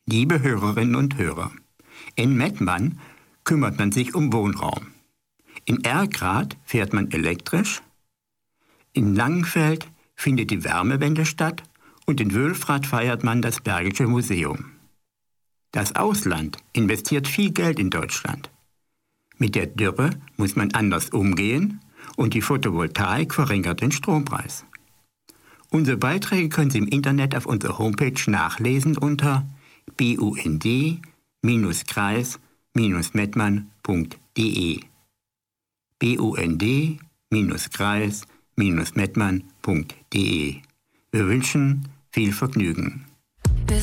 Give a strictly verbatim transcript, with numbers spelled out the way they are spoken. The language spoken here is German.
Liebe Hörerinnen und Hörer, in Mettmann kümmert man sich um Wohnraum. In Erkrath fährt man elektrisch, in Langenfeld findet die Wärmewende statt und in Wülfrath feiert man das Bergische Museum. Das Ausland investiert viel Geld in Deutschland. Mit der Dürre muss man anders umgehen und die Photovoltaik verringert den Strompreis. Unsere Beiträge können Sie im Internet auf unserer Homepage nachlesen unter bund Kreis Mettmann punkt de. bund Kreis Mettmann punkt de. Wir wünschen viel Vergnügen.